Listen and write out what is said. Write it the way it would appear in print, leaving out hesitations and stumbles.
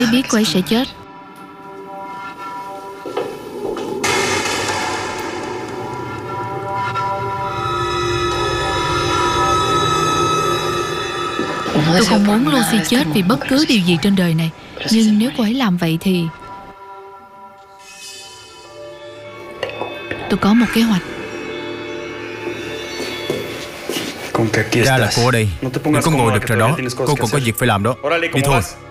biết cô ấy sẽ chết. Tôi không muốn Lucy chết vì bất cứ điều gì trên đời này. Nhưng nếu cô ấy làm vậy thì tôi có một kế hoạch. Ra là cô ở đây. Đừng có ngồi được ra đó. Cô còn có việc phải làm đó. Đi thôi.